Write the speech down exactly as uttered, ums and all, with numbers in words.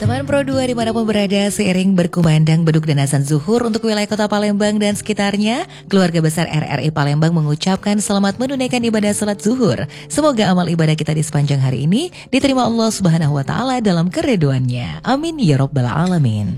Teman Pro dua dimanapun berada, seiring berkumandang beduk dan azan zuhur untuk wilayah kota Palembang dan sekitarnya, keluarga besar R R I Palembang mengucapkan selamat menunaikan ibadah salat zuhur. Semoga amal ibadah kita di sepanjang hari ini diterima Allah Subhanahu wa Ta'ala dalam keridhoannya. Amin ya Rabbal Alamin.